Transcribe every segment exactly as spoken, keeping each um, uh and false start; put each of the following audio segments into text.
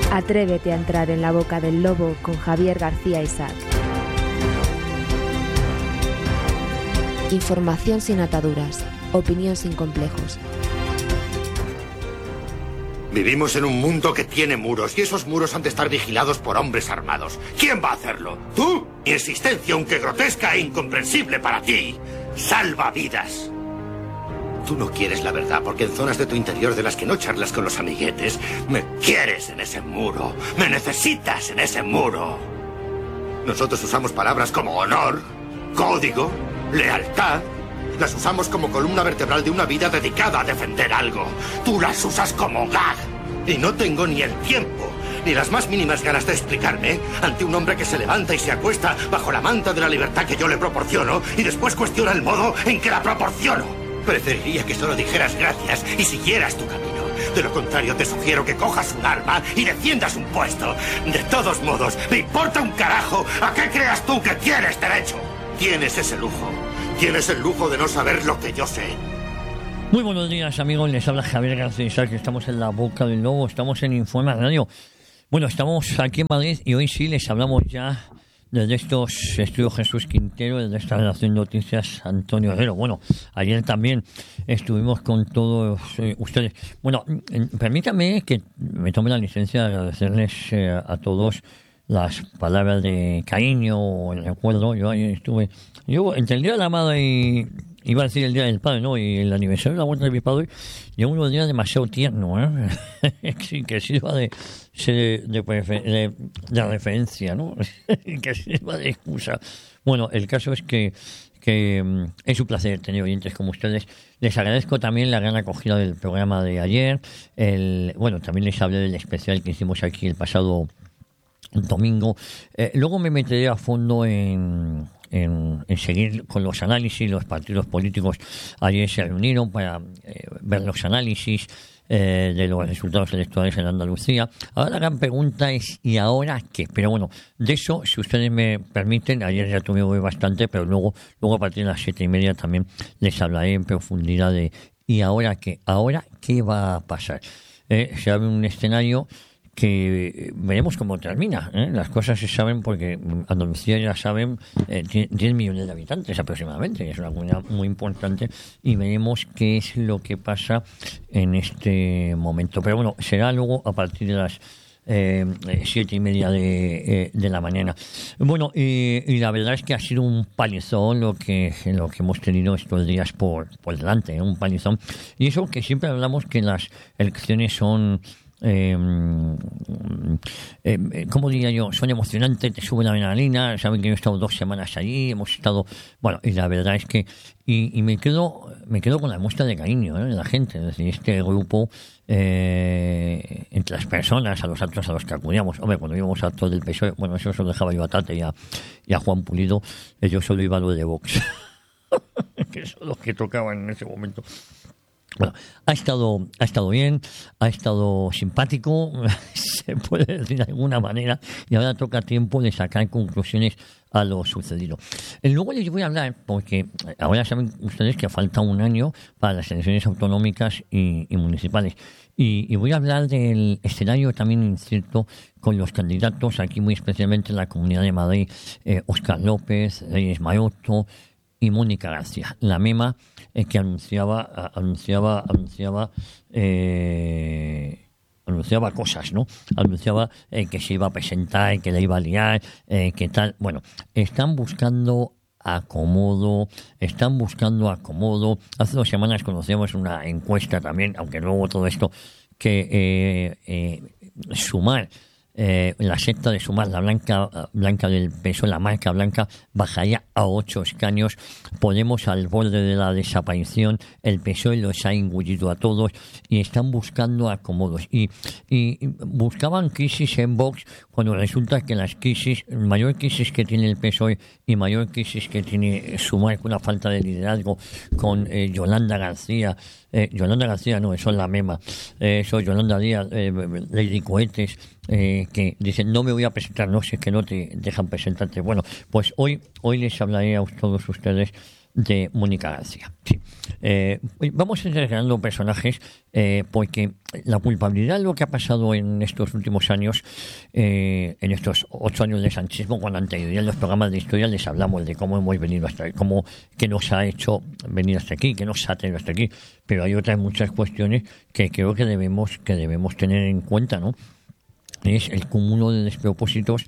Atrévete a entrar en la boca del lobo con Javier García Isaac. Información sin ataduras, opinión sin complejos. Vivimos en un mundo que tiene muros y esos muros han de estar vigilados por hombres armados. ¿Quién va a hacerlo? ¿Tú? Mi existencia, aunque grotesca e incomprensible para ti, salva vidas. Tú no quieres la verdad porque en zonas de tu interior de las que no charlas con los amiguetes, me quieres en ese muro, me necesitas en ese muro. Nosotros usamos palabras como honor, código, lealtad. Las usamos como columna vertebral de una vida dedicada a defender algo. Tú las usas como gag. Y no tengo ni el tiempo, ni las más mínimas ganas de explicarme ante un hombre que se levanta y se acuesta bajo la manta de la libertad que yo le proporciono y después cuestiona el modo en que la proporciono. Preferiría que solo dijeras gracias y siguieras tu camino. De lo contrario, te sugiero que cojas un arma y defiendas un puesto. De todos modos, me importa un carajo a qué creas tú que tienes derecho. Tienes ese lujo. Tienes el lujo de no saber lo que yo sé. Muy buenos días, amigos. Les habla Javier García Isaac. Estamos en la boca del lobo. Estamos en Informa Radio. Bueno, estamos aquí en Madrid y hoy sí les hablamos ya desde estos estudios Jesús Quintero, desde esta redacción de noticias Antonio Herrero. Bueno, ayer también estuvimos con todos eh, ustedes. Bueno, eh, permítanme que me tome la licencia de agradecerles eh, a todos las palabras de cariño o el recuerdo. Yo ahí estuve, yo entre el Día de la Madre y iba a decir el Día del Padre, ¿no? Y el aniversario de la muerte de mi padre, llevo unos días demasiado tierno, ¿eh? Sí, que sirva de, de, de, de, de referencia, ¿no? Que sirva de excusa. Bueno, el caso es que, que um, es un placer tener oyentes como ustedes. Les agradezco también la gran acogida del programa de ayer. El, bueno, también les hablé del especial que hicimos aquí el pasado domingo. Eh, luego me meteré a fondo en, en, en seguir con los análisis. Los partidos políticos ayer se reunieron para eh, ver los análisis eh, de los resultados electorales en Andalucía. Ahora la gran pregunta es ¿y ahora qué? Pero bueno, de eso, si ustedes me permiten, ayer ya tuvimos bastante, pero luego, luego a partir de las siete y media también les hablaré en profundidad de ¿y ahora qué? ¿Ahora qué va a pasar? Eh, se abre un escenario que veremos cómo termina, ¿eh? Las cosas se saben porque Andalucía, ya saben, eh, tiene diez millones de habitantes aproximadamente, es una comunidad muy importante y veremos qué es lo que pasa en este momento. Pero bueno, será luego a partir de las eh, siete y media de, eh, de la mañana. Bueno, y, y la verdad es que ha sido un palizón lo que, lo que hemos tenido estos días por, por delante, ¿eh? Un palizón. Y eso que siempre hablamos que las elecciones son Eh, eh, ¿cómo diría yo? Son emocionantes, te suben la adrenalina. Saben que yo he estado dos semanas allí, hemos estado, bueno, y la verdad es que y, y me quedo me quedo con la muestra de cariño, ¿eh? De la gente, es decir, este grupo eh, entre las personas, a los actos a los que acudíamos. Hombre, cuando íbamos a actos del P S O E, bueno, eso se lo dejaba yo a Tate y a, y a Juan Pulido, yo solo iba a lo de Vox que son los que tocaban en ese momento. Bueno, ha estado, ha estado bien, ha estado simpático, se puede decir de alguna manera, y ahora toca tiempo de sacar conclusiones a lo sucedido. Y luego les voy a hablar, porque ahora saben ustedes que falta un año para las elecciones autonómicas y, y municipales. Y, y voy a hablar del escenario también incierto con los candidatos, aquí muy especialmente en la Comunidad de Madrid, eh, Óscar López, Reyes Maroto y Mónica García, la MEMA, eh, que anunciaba, anunciaba, anunciaba, eh, anunciaba cosas, ¿no? Anunciaba eh, que se iba a presentar, que la iba a liar, eh, que tal. Bueno, están buscando acomodo, están buscando acomodo. Hace dos semanas conocíamos una encuesta también, aunque luego todo esto que eh, eh, Sumar, Eh, la secta de Sumar, la blanca blanca del P S O E, la marca blanca, bajaría a ocho escaños. Podemos al borde de la desaparición, el P S O E los ha engullido a todos y están buscando acomodos. Y, y buscaban crisis en Vox cuando resulta que las crisis, mayor crisis que tiene el P S O E y mayor crisis que tiene Sumar, con una falta de liderazgo, con eh, Yolanda García, eh, Yolanda García no, eso es la MEMA, eh, eso Yolanda Díaz, eh, Lady Cohetes, eh, que dicen no me voy a presentar, no sé, que no te dejan presentarte. Bueno, pues hoy hoy les hablaré a todos ustedes de Mónica García. Sí. Eh, vamos entregando personajes eh, porque la culpabilidad de lo que ha pasado en estos últimos años, eh, en estos ocho años de sanchismo, cuando anteriormente en los programas de historia les hablamos de cómo hemos venido hasta aquí, cómo que nos ha hecho venir hasta aquí, que nos ha traído hasta aquí, pero hay otras muchas cuestiones que creo que debemos que debemos tener en cuenta, ¿no? Es el cúmulo de despropósitos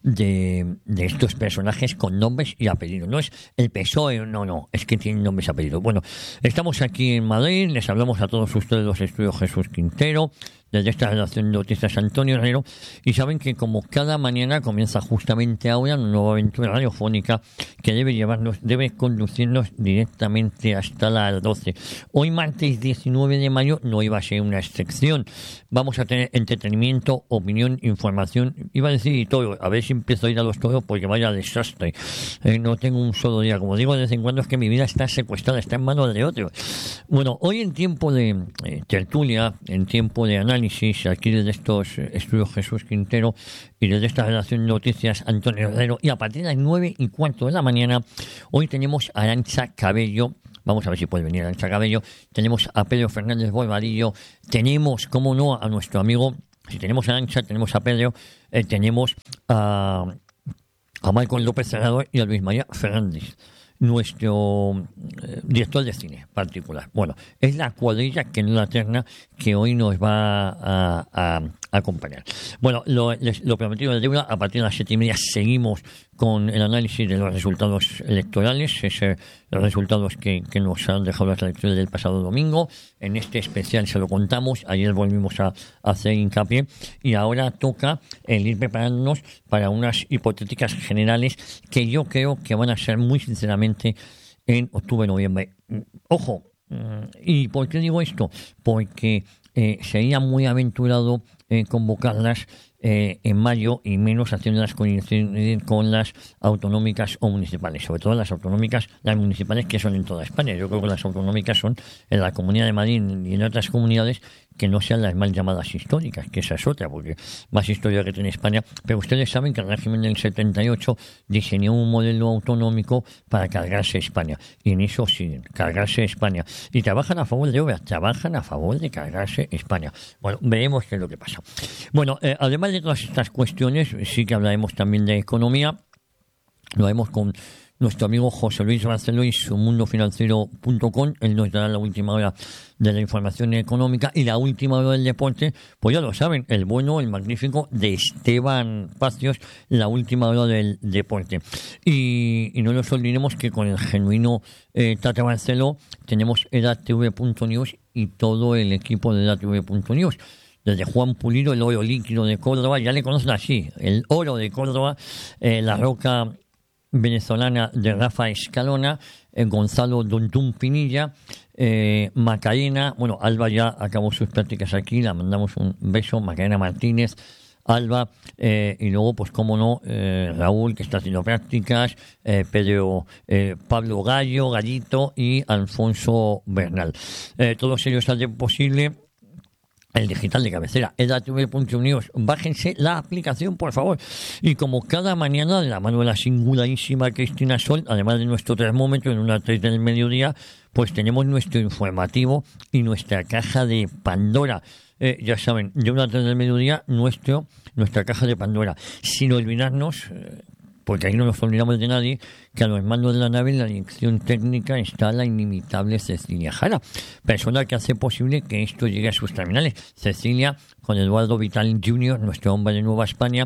de, de estos personajes con nombres y apellidos. No es el P S O E, no, no, es que tienen nombres y apellidos. Bueno, estamos aquí en Madrid, les hablamos a todos ustedes los estudios Jesús Quintero, desde esta relación de noticias Antonio Herrero, y saben que como cada mañana comienza justamente ahora una nueva aventura radiofónica que debe llevarnos, debe conducirnos directamente hasta las doce. Hoy martes diecinueve de mayo no iba a ser una excepción. Vamos a tener entretenimiento, opinión, información, iba a decir y todo, a ver si empiezo a ir a los toros porque vaya desastre. Eh, no tengo un solo día, como digo de vez en cuando, es que mi vida está secuestrada, está en manos de otro. Bueno, hoy en tiempo de eh, tertulia, en tiempo de análisis, aquí desde estos estudios Jesús Quintero y desde esta relación de noticias Antonio Herrero, y a partir de las nueve y cuarto de la mañana, hoy tenemos a Arantxa Cabello. Vamos a ver si puede venir Arantxa Cabello. Tenemos a Pedro Fernández Barbadillo. Tenemos, cómo no, a nuestro amigo, si tenemos a Arantxa, tenemos a Pedro, eh, tenemos a, a Marcos López Serrador y a Luis María Fernández, nuestro eh, director de cine particular. Bueno, es la cuadrilla, que no la terna, que hoy nos va a, a, a acompañar. Bueno, lo, les, lo prometido de deuda, a partir de las siete y media seguimos con el análisis de los resultados electorales, ese, los resultados que, que nos han dejado las elecciones del pasado domingo. En este especial se lo contamos, ayer volvimos a, a hacer hincapié, y ahora toca el ir preparándonos para unas hipotéticas generales que yo creo que van a ser muy sinceramente en octubre-noviembre. Ojo, ¿y por qué digo esto? Porque eh, sería muy aventurado eh, convocarlas Eh, en mayo, y menos haciéndolas coincidir con las autonómicas o municipales, sobre todo las autonómicas, las municipales, que son en toda España. Yo creo que las autonómicas son en la Comunidad de Madrid y en otras comunidades que no sean las mal llamadas históricas, que esa es otra, porque más historia que tiene España. Pero ustedes saben que el régimen del setenta y ocho diseñó un modelo autonómico para cargarse España, y en eso siguen, cargarse España, y trabajan a favor de obras, trabajan a favor de cargarse España. Bueno, veremos qué es lo que pasa. Bueno, eh, además de todas estas cuestiones, sí que hablaremos también de economía. Lo haremos con nuestro amigo José Luis Barceló y su mundo financiero punto com. Él nos dará la última hora de la información económica, y la última hora del deporte, pues ya lo saben, el bueno, el magnífico de Esteban Pacios, la última hora del deporte. Y, y no nos olvidemos que con el genuino eh, Tata Barceló tenemos edatv punto news y todo el equipo de edatv punto news. Desde Juan Pulido, el oro líquido de Córdoba, ya le conocen así, el oro de Córdoba, eh, la roca venezolana de Rafa Escalona, eh, Gonzalo Dontún Pinilla, eh, Macarena, bueno, Alba ya acabó sus prácticas aquí, la mandamos un beso, Macarena Martínez, Alba, eh, y luego, pues cómo no, eh, Raúl, que está haciendo prácticas, eh, Pedro, eh, Pablo Gallo, Gallito y Alfonso Bernal. Eh, todos ellos hacen posible el digital de cabecera, edatv punto news. Bájense la aplicación, por favor. Y como cada mañana, de la mano de la singularísima Cristina Sol, además de nuestro termómetro en una tres del mediodía, pues tenemos nuestro informativo y nuestra caja de Pandora. Eh, ya saben, de una tres del mediodía, nuestro, nuestra caja de Pandora. Sin olvidarnos, eh, porque ahí no nos olvidamos de nadie, que a los mandos de la nave, en la dirección técnica, está la inimitable Cecilia Jara, persona que hace posible que esto llegue a sus terminales. Cecilia, con Eduardo Vital junior, nuestro hombre de Nueva España,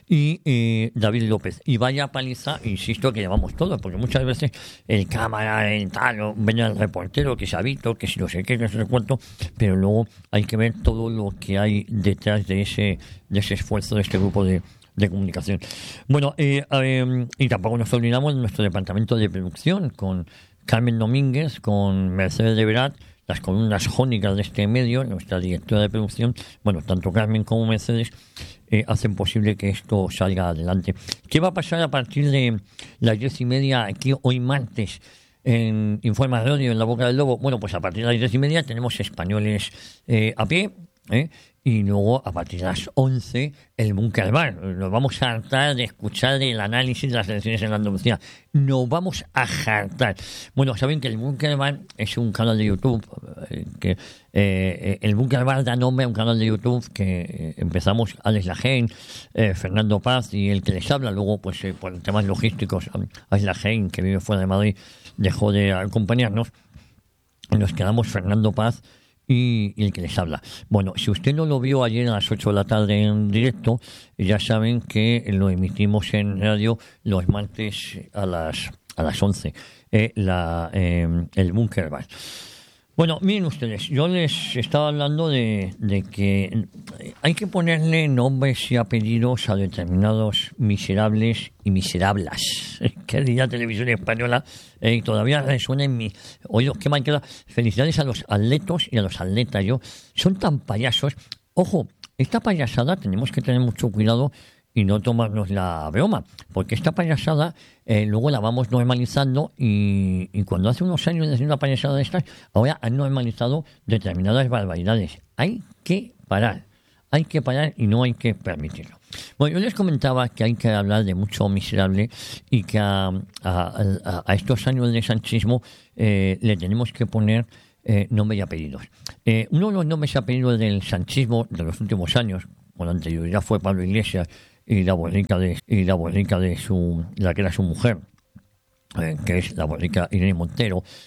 y eh, David López. Y vaya paliza, insisto, que llevamos todo, porque muchas veces el cámara, el tal, ven al reportero, que se ha visto, que si no sé qué, que no sé cuánto, pero luego hay que ver todo lo que hay detrás de ese, de ese esfuerzo de este grupo de de comunicación. Bueno, eh, eh, y tampoco nos olvidamos de nuestro departamento de producción, con Carmen Domínguez, con Mercedes de Verat, las columnas jónicas de este medio, nuestra directora de producción. Bueno, tanto Carmen como Mercedes eh, hacen posible que esto salga adelante. ¿Qué va a pasar a partir de las diez y media aquí hoy martes en Informa Radio, en La Boca del Lobo? Bueno, pues a partir de las diez y media tenemos Españoles eh, a pie, ¿eh? y luego a partir de las once el Búnker Bar. Nos vamos a hartar de escuchar el análisis de las elecciones en Andalucía. Nos vamos a hartar. Bueno, saben que el Búnker Bar es un canal de YouTube, eh, que eh, el Búnker Bar da nombre a un canal de YouTube que eh, empezamos Alex Lajein, eh, Fernando Paz y el que les habla. Luego, pues eh, por temas logísticos, Alex Lajein, que vive fuera de Madrid, dejó de acompañarnos. Nos quedamos Fernando Paz y, y el que les habla. Bueno, si usted no lo vio ayer a las ocho de la tarde en directo, ya saben que lo emitimos en radio los martes a las a las once, eh, la, eh, el Búnker Bar. Bueno, miren ustedes, yo les estaba hablando de, de que hay que ponerle nombres y apellidos a determinados miserables y miserablas. Que diría Televisión Española, eh, todavía resuena en mi oído. Qué mal queda. Felicidades a los atletos y a los atletas. Yo, son tan payasos. Ojo, esta payasada tenemos que tener mucho cuidado y no tomarnos la broma, porque esta payasada eh, luego la vamos normalizando y, y cuando hace unos años decía una payasada de estas, ahora han normalizado determinadas barbaridades. Hay que parar, hay que parar y no hay que permitirlo. Bueno, yo les comentaba que hay que hablar de mucho miserable y que a, a, a, a estos años de sanchismo eh, le tenemos que poner eh, nombres y apellidos. Eh, uno de los nombres y apellidos del sanchismo de los últimos años, con anterioridad fue Pablo Iglesias, y la borrica de y la borrica de su la que era su mujer, eh, que es la borrica Irene Montero,